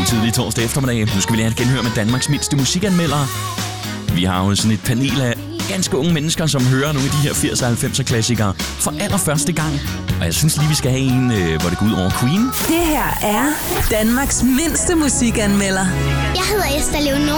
God tidlig torsdag eftermiddag. Nu skal vi lige have et genhør med Danmarks mindste musikanmeldere. Vi har jo sådan et panel af ganske unge mennesker, som hører nogle af de her 80'er og 90'er klassikere for allerførste gang. Og jeg synes lige, vi skal have en, hvor det går ud over Queen. Det her er Danmarks mindste musikanmelder. Jeg hedder Esther Leonora.